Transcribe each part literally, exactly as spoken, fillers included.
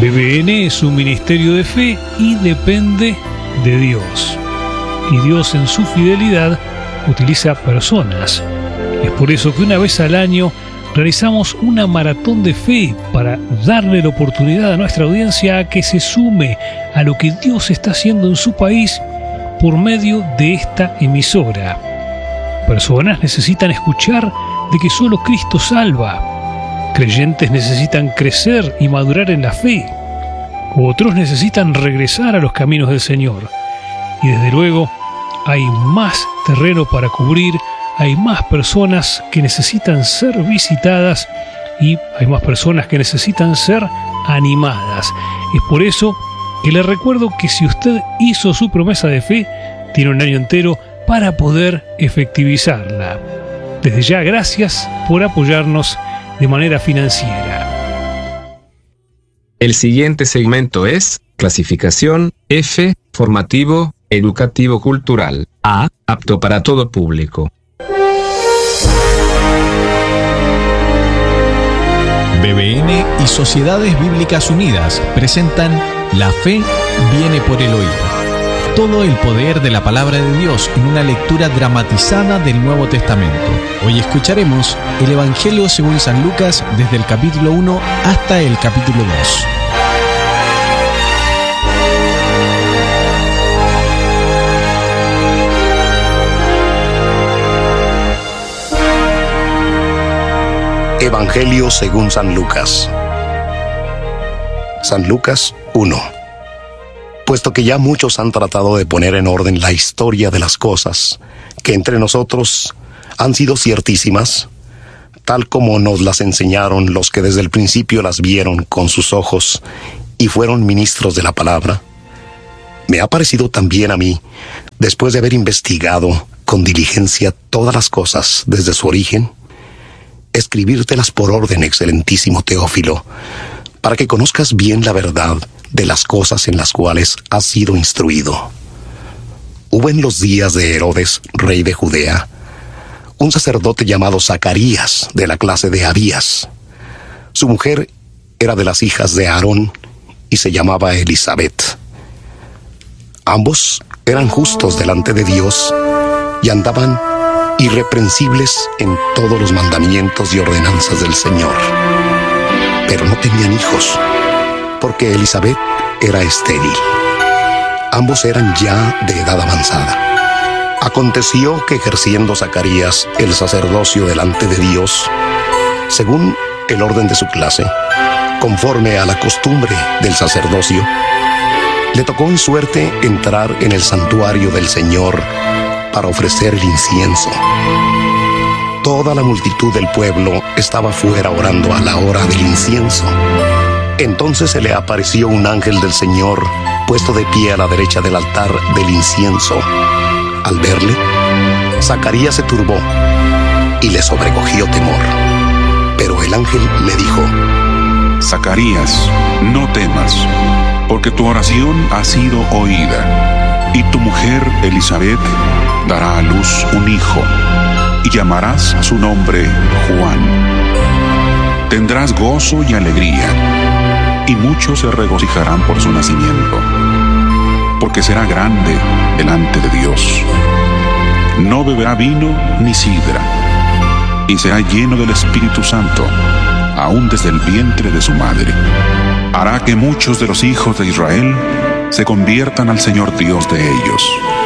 B B N es un ministerio de fe y depende de Dios. Y Dios en su fidelidad utiliza personas. Es por eso que una vez al año realizamos una maratón de fe para darle la oportunidad a nuestra audiencia a que se sume a lo que Dios está haciendo en su país por medio de esta emisora. Personas necesitan escuchar de que solo Cristo salva. Creyentes necesitan crecer y madurar en la fe. Otros necesitan regresar a los caminos del Señor. Y desde luego, hay más terreno para cubrir, hay más personas que necesitan ser visitadas y hay más personas que necesitan ser animadas. Es por eso que le recuerdo que si usted hizo su promesa de fe, tiene un año entero para poder efectivizarla. Desde ya, gracias por apoyarnos de manera financiera. El siguiente segmento es clasificación F, formativo, educativo cultural. A, apto para todo público. B B N y Sociedades Bíblicas Unidas presentan La Fe viene por el oído. Todo el poder de la palabra de Dios en una lectura dramatizada del Nuevo Testamento. Hoy escucharemos el Evangelio según San Lucas desde el capítulo uno hasta el capítulo dos. Evangelio según San Lucas. San Lucas uno. Puesto que ya muchos han tratado de poner en orden la historia de las cosas que entre nosotros han sido ciertísimas, tal como nos las enseñaron los que desde el principio las vieron con sus ojos y fueron ministros de la palabra, me ha parecido también a mí, después de haber investigado con diligencia todas las cosas desde su origen, escribírtelas por orden, excelentísimo Teófilo, para que conozcas bien la verdad de las cosas en las cuales has sido instruido. Hubo en los días de Herodes, rey de Judea, un sacerdote llamado Zacarías, de la clase de Abías. Su mujer era de las hijas de Aarón y se llamaba Elisabet. Ambos eran justos delante de Dios y andaban irreprensibles en todos los mandamientos y ordenanzas del Señor. Pero no tenían hijos, porque Elisabet era estéril. Ambos eran ya de edad avanzada. Aconteció que ejerciendo Zacarías el sacerdocio delante de Dios, según el orden de su clase, conforme a la costumbre del sacerdocio, le tocó en suerte entrar en el santuario del Señor para ofrecer el incienso. Toda la multitud del pueblo estaba fuera orando a la hora del incienso. Entonces se le apareció un ángel del Señor puesto de pie a la derecha del altar del incienso. Al verle, Zacarías se turbó y le sobrecogió temor. Pero el ángel le dijo: Zacarías, no temas, porque tu oración ha sido oída, y tu mujer Elisabet dará a luz un hijo, y llamarás su nombre Juan. Tendrás gozo y alegría, y muchos se regocijarán por su nacimiento, porque será grande delante de Dios. No beberá vino ni sidra, y será lleno del Espíritu Santo, aún desde el vientre de su madre. Hará que muchos de los hijos de Israel se conviertan al Señor Dios de ellos,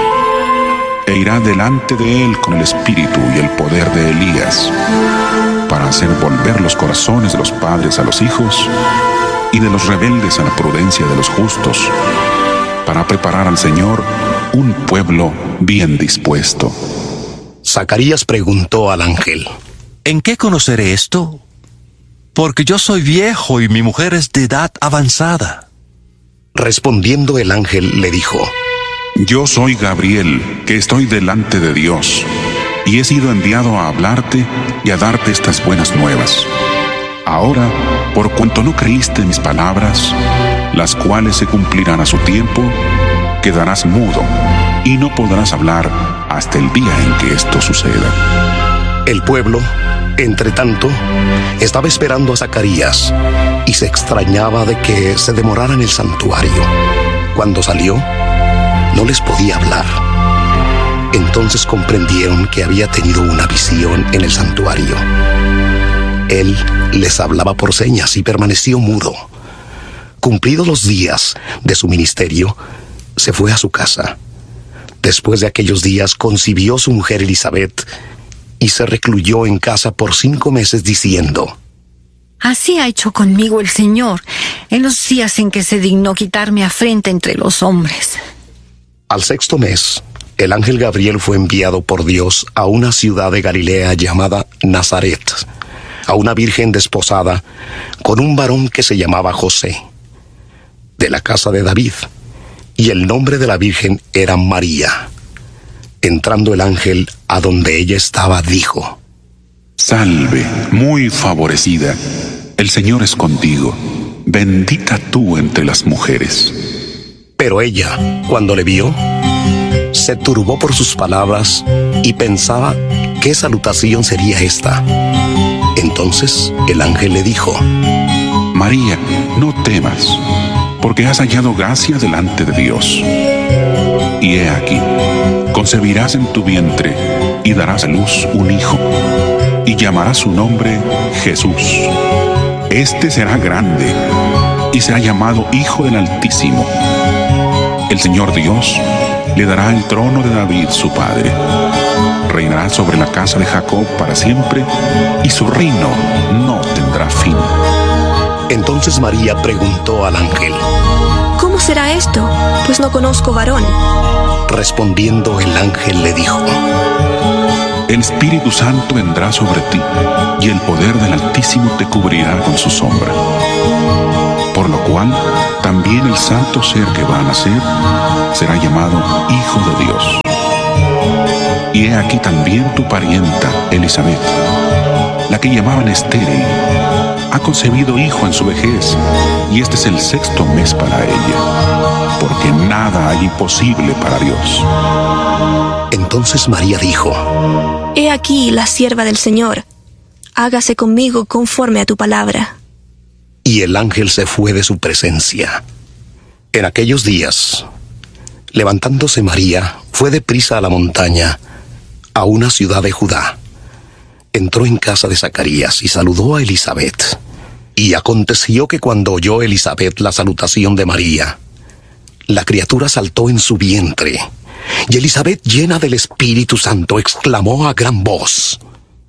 e irá delante de él con el espíritu y el poder de Elías, para hacer volver los corazones de los padres a los hijos y de los rebeldes a la prudencia de los justos, para preparar al Señor un pueblo bien dispuesto. Zacarías preguntó al ángel: ¿En qué conoceré esto? Porque yo soy viejo y mi mujer es de edad avanzada. Respondiendo el ángel le dijo: Yo soy Gabriel, que estoy delante de Dios, y he sido enviado a hablarte y a darte estas buenas nuevas. Ahora, por cuanto no creíste mis palabras, las cuales se cumplirán a su tiempo, quedarás mudo y no podrás hablar hasta el día en que esto suceda. El pueblo Entretanto, estaba esperando a Zacarías y se extrañaba de que se demorara en el santuario. Cuando salió, no les podía hablar. Entonces comprendieron que había tenido una visión en el santuario. Él les hablaba por señas y permaneció mudo. Cumplidos los días de su ministerio, se fue a su casa. Después de aquellos días concibió su mujer Elisabet y se recluyó en casa por cinco meses diciendo: Así ha hecho conmigo el Señor en los días en que se dignó quitarme afrenta entre los hombres. Al sexto mes, el ángel Gabriel fue enviado por Dios a una ciudad de Galilea llamada Nazaret, a una virgen desposada con un varón que se llamaba José, de la casa de David, y el nombre de la virgen era María. Entrando el ángel a donde ella estaba, dijo: Salve, muy favorecida, el Señor es contigo, bendita tú entre las mujeres. Pero ella, cuando le vio, se turbó por sus palabras y pensaba qué salutación sería esta. Entonces el ángel le dijo: María, no temas, porque has hallado gracia delante de Dios. Y he aquí, concebirás en tu vientre y darás a luz un hijo, y llamarás su nombre Jesús. Este será grande, y será llamado Hijo del Altísimo. El Señor Dios le dará el trono de David su padre. Reinará sobre la casa de Jacob para siempre, y su reino no tendrá fin. Entonces María preguntó al ángel: ¿Cómo será esto? Pues no conozco varón. Respondiendo el ángel le dijo: El Espíritu Santo vendrá sobre ti, y el poder del Altísimo te cubrirá con su sombra. Por lo cual, también el santo ser que va a nacer será llamado Hijo de Dios. Y he aquí también tu parienta, Elisabet, la que llamaban estéril, ha concebido hijo en su vejez, y este es el sexto mes para ella, porque nada hay imposible para Dios. Entonces María dijo: He aquí la sierva del Señor, hágase conmigo conforme a tu palabra. Y el ángel se fue de su presencia. En aquellos días, levantándose María, fue deprisa a la montaña, a una ciudad de Judá. Entró en casa de Zacarías y saludó a Elisabet. Y aconteció que cuando oyó Elisabet la salutación de María, la criatura saltó en su vientre, y Elisabet, llena del Espíritu Santo, exclamó a gran voz: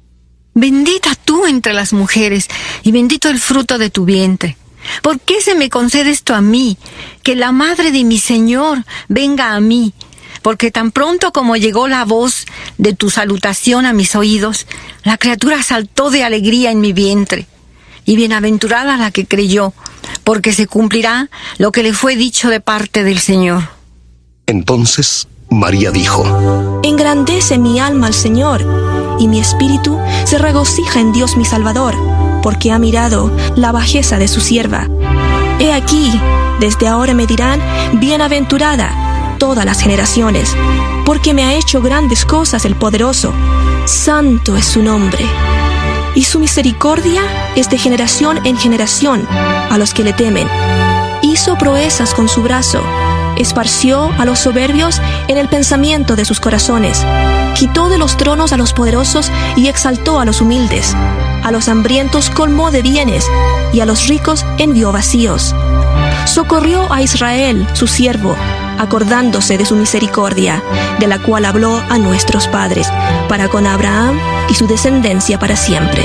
Bendita tú entre las mujeres, y bendito el fruto de tu vientre. ¿Por qué se me concede esto a mí, que la madre de mi Señor venga a mí? Porque tan pronto como llegó la voz de tu salutación a mis oídos, la criatura saltó de alegría en mi vientre. Y bienaventurada la que creyó, porque se cumplirá lo que le fue dicho de parte del Señor. Entonces María dijo: Engrandece mi alma al Señor, y mi espíritu se regocija en Dios mi Salvador, porque ha mirado la bajeza de su sierva. He aquí, desde ahora me dirán, bienaventurada todas las generaciones, porque me ha hecho grandes cosas el poderoso. Santo es su nombre. Y su misericordia es de generación en generación a los que le temen. Hizo proezas con su brazo, esparció a los soberbios en el pensamiento de sus corazones. Quitó de los tronos a los poderosos y exaltó a los humildes. A los hambrientos colmó de bienes, y a los ricos envió vacíos. Socorrió a Israel, su siervo, acordándose de su misericordia, de la cual habló a nuestros padres, para con Abraham y su descendencia para siempre.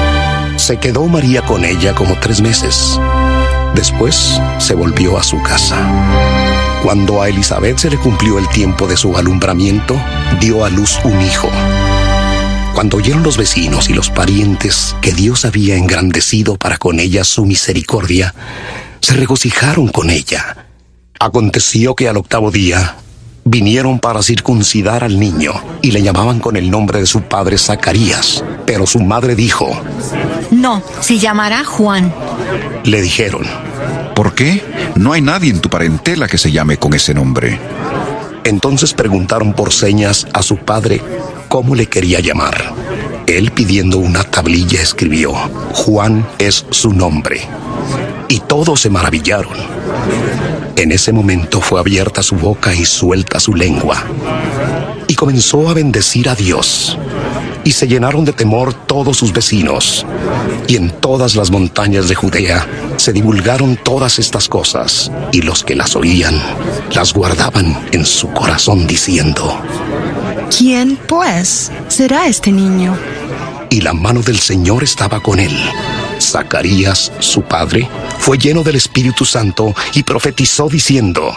Se quedó María con ella como tres meses. Después se volvió a su casa. Cuando a Elisabet se le cumplió el tiempo de su alumbramiento, dio a luz un hijo. Cuando oyeron los vecinos y los parientes que Dios había engrandecido para con ella su misericordia, se regocijaron con ella. Aconteció que al octavo día vinieron para circuncidar al niño y le llamaban con el nombre de su padre Zacarías. Pero su madre dijo: No, se llamará Juan. Le dijeron: ¿Por qué? No hay nadie en tu parentela que se llame con ese nombre. Entonces preguntaron por señas a su padre cómo le quería llamar. Él, pidiendo una tablilla, escribió: Juan es su nombre. Y todos se maravillaron. En ese momento fue abierta su boca y suelta su lengua, y comenzó a bendecir a Dios. Y se llenaron de temor todos sus vecinos. Y en todas las montañas de Judea se divulgaron todas estas cosas, y los que las oían las guardaban en su corazón, diciendo: ¿Quién, pues, será este niño? Y la mano del Señor estaba con él. Zacarías, su padre, fue lleno del Espíritu Santo y profetizó diciendo: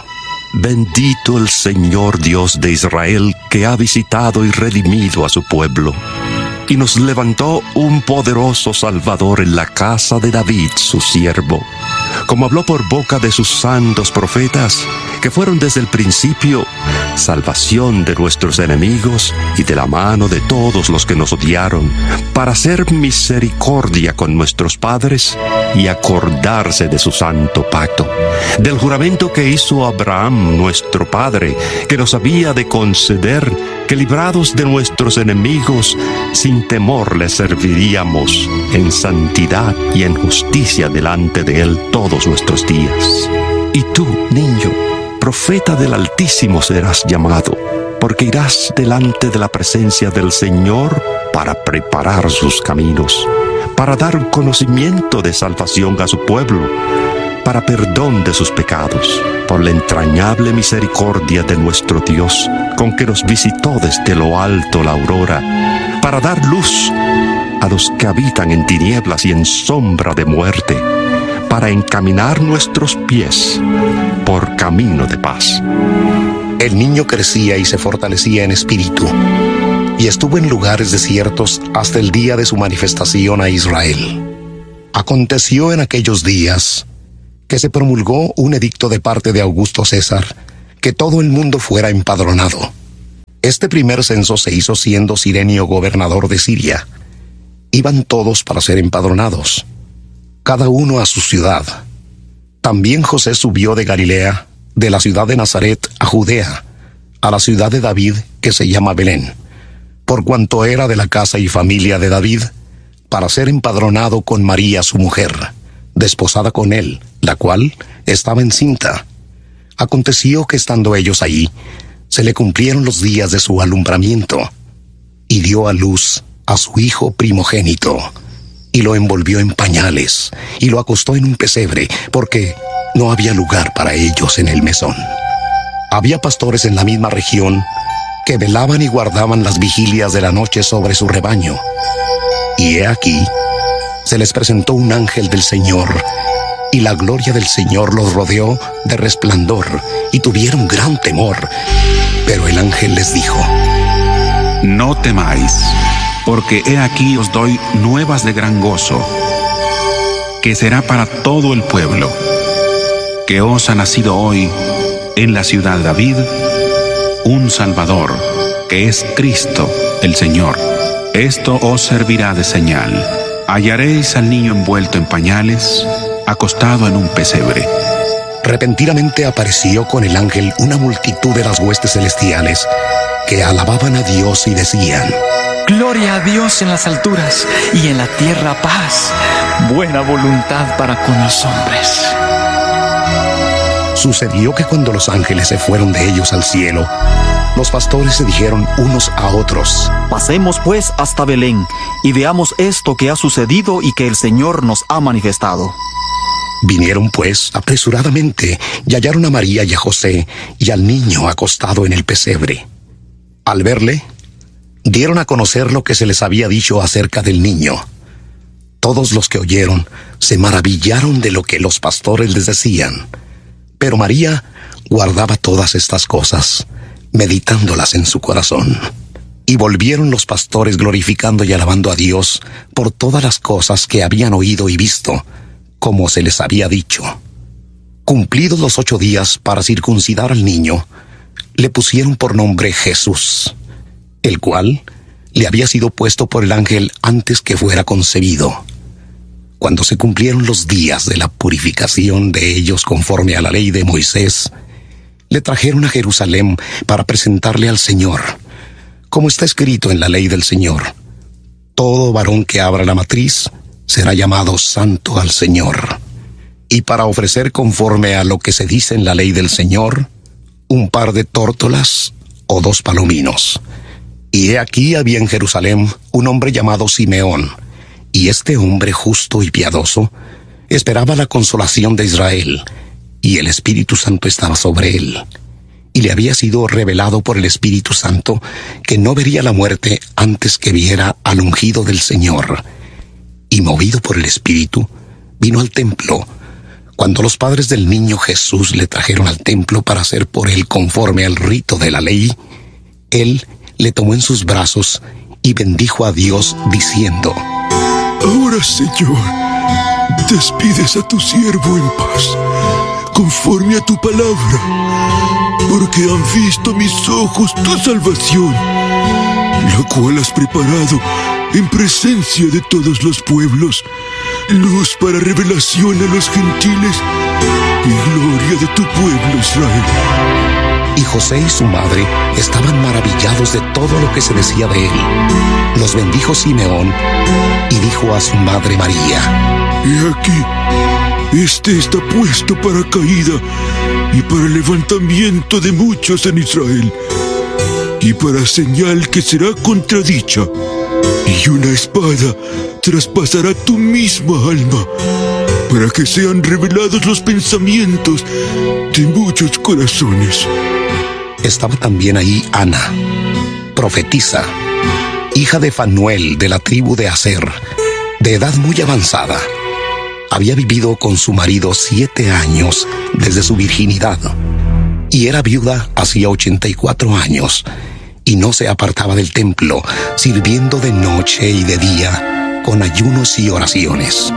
Bendito el Señor Dios de Israel, que ha visitado y redimido a su pueblo, y nos levantó un poderoso Salvador en la casa de David, su siervo, como habló por boca de sus santos profetas, que fueron desde el principio salvación de nuestros enemigos y de la mano de todos los que nos odiaron, para hacer misericordia con nuestros padres y acordarse de su santo pacto, del juramento que hizo Abraham nuestro padre, que nos había de conceder que, librados de nuestros enemigos, sin temor le serviríamos en santidad y en justicia delante de él todos nuestros días. Y tú, niño, profeta del Altísimo serás llamado, porque irás delante de la presencia del Señor para preparar sus caminos, para dar conocimiento de salvación a su pueblo, para perdón de sus pecados, por la entrañable misericordia de nuestro Dios, con que nos visitó desde lo alto la aurora, para dar luz a los que habitan en tinieblas y en sombra de muerte, para encaminar nuestros pies por camino de paz. El niño crecía y se fortalecía en espíritu, y estuvo en lugares desiertos hasta el día de su manifestación a Israel. Aconteció en aquellos días que se promulgó un edicto de parte de Augusto César, que todo el mundo fuera empadronado. Este primer censo se hizo siendo Cirenio gobernador de Siria. Iban todos para ser empadronados, cada uno a su ciudad. También José subió de Galilea, de la ciudad de Nazaret a Judea, a la ciudad de David, que se llama Belén, por cuanto era de la casa y familia de David, para ser empadronado con María su mujer, desposada con él, la cual estaba encinta. Aconteció que estando ellos allí, se le cumplieron los días de su alumbramiento, y dio a luz a su hijo primogénito, y lo envolvió en pañales, y lo acostó en un pesebre, porque no había lugar para ellos en el mesón. Había pastores en la misma región que velaban y guardaban las vigilias de la noche sobre su rebaño. Y he aquí, se les presentó un ángel del Señor, y la gloria del Señor los rodeó de resplandor, y tuvieron gran temor. Pero el ángel les dijo: No temáis, porque he aquí os doy nuevas de gran gozo, que será para todo el pueblo, que os ha nacido hoy en la ciudad de David un Salvador, que es Cristo el Señor. Esto os servirá de señal: hallaréis al niño envuelto en pañales, acostado en un pesebre. Repentinamente apareció con el ángel una multitud de las huestes celestiales, que alababan a Dios y decían: Gloria a Dios en las alturas, y en la tierra paz, buena voluntad para con los hombres. Sucedió que cuando los ángeles se fueron de ellos al cielo, los pastores se dijeron unos a otros: Pasemos pues hasta Belén, y veamos esto que ha sucedido y que el Señor nos ha manifestado. Vinieron pues apresuradamente, y hallaron a María y a José, y al niño acostado en el pesebre. Al verle, dieron a conocer lo que se les había dicho acerca del niño. Todos los que oyeron se maravillaron de lo que los pastores les decían. Pero María guardaba todas estas cosas, meditándolas en su corazón. Y volvieron los pastores glorificando y alabando a Dios por todas las cosas que habían oído y visto, como se les había dicho. Cumplidos los ocho días para circuncidar al niño, le pusieron por nombre Jesús, el cual le había sido puesto por el ángel antes que fuera concebido. Cuando se cumplieron los días de la purificación de ellos conforme a la ley de Moisés, le trajeron a Jerusalén para presentarle al Señor, como está escrito en la ley del Señor: Todo varón que abra la matriz será llamado santo al Señor. Y para ofrecer conforme a lo que se dice en la ley del Señor, un par de tórtolas o dos palominos. Y he aquí había en Jerusalén un hombre llamado Simeón, y este hombre justo y piadoso esperaba la consolación de Israel, y el Espíritu Santo estaba sobre él. Y le había sido revelado por el Espíritu Santo que no vería la muerte antes que viera al ungido del Señor. Y movido por el Espíritu, vino al templo. Cuando los padres del niño Jesús le trajeron al templo para hacer por él conforme al rito de la ley, él le tomó en sus brazos y bendijo a Dios diciendo: Ahora, Señor, despides a tu siervo en paz, conforme a tu palabra, porque han visto mis ojos tu salvación, la cual has preparado en presencia de todos los pueblos, luz para revelación a los gentiles y gloria de tu pueblo Israel. Y José y su madre estaban maravillados de todo lo que se decía de él. Los bendijo Simeón y dijo a su madre María: He aquí, este está puesto para caída y para levantamiento de muchos en Israel, y para señal que será contradicha, y una espada traspasará tu misma alma, para que sean revelados los pensamientos de muchos corazones. Estaba también ahí Ana, profetisa, hija de Fanuel de la tribu de Aser, de edad muy avanzada. Había vivido con su marido siete años desde su virginidad, y era viuda hacía ochenta y cuatro años, y no se apartaba del templo, sirviendo de noche y de día con ayunos y oraciones.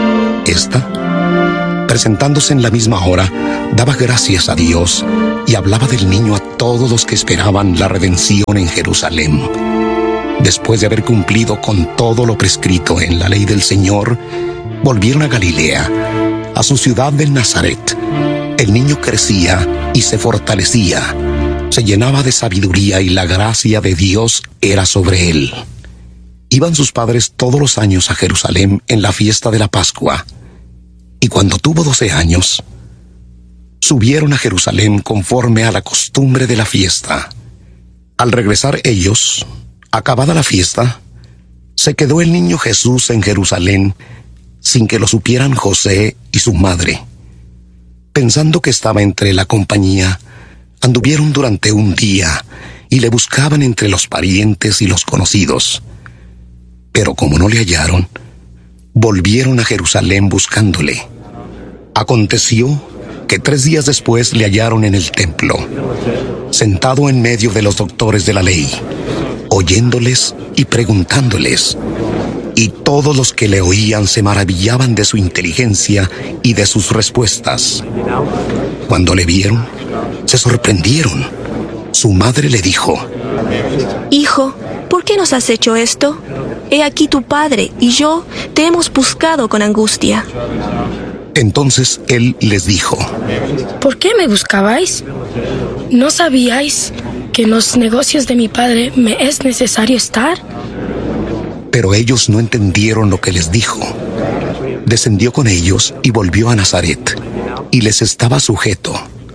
Esta, presentándose en la misma hora, daba gracias a Dios y hablaba del niño a todos los que esperaban la redención en Jerusalén. Después de haber cumplido con todo lo prescrito en la ley del Señor, volvieron a Galilea, a su ciudad de Nazaret. El niño crecía y se fortalecía, se llenaba de sabiduría y la gracia de Dios era sobre él. Iban sus padres todos los años a Jerusalén en la fiesta de la Pascua, y cuando tuvo doce años, subieron a Jerusalén conforme a la costumbre de la fiesta. Al regresar ellos, acabada la fiesta, se quedó el niño Jesús en Jerusalén sin que lo supieran José y su madre. Pensando que estaba entre la compañía, anduvieron durante un día y le buscaban entre los parientes y los conocidos. Pero como no le hallaron, volvieron a Jerusalén buscándole. Aconteció que tres días después le hallaron en el templo, sentado en medio de los doctores de la ley, oyéndoles y preguntándoles. Y todos los que le oían se maravillaban de su inteligencia y de sus respuestas. Cuando le vieron, se sorprendieron. Su madre le dijo: Hijo, ¿por qué nos has hecho esto? He aquí tu padre y yo te hemos buscado con angustia. Entonces él les dijo: ¿Por qué me buscabais? ¿No sabíais que en los negocios de mi padre me es necesario estar? Pero ellos no entendieron lo que les dijo. Descendió con ellos y volvió a Nazaret, y les estaba sujeto.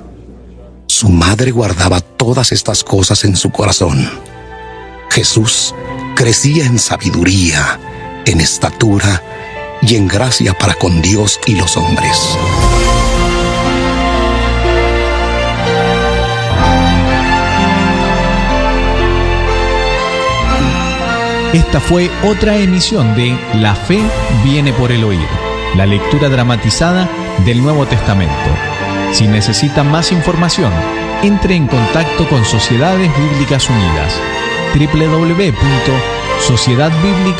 Su madre guardaba todas estas cosas en su corazón. Jesús crecía en sabiduría, en estatura y en gracia para con Dios y los hombres. Esta fue otra emisión de La Fe viene por el oír, la lectura dramatizada del Nuevo Testamento. Si necesita más información, entre en contacto con Sociedades Bíblicas Unidas. doble u doble u doble u punto sociedad bíblica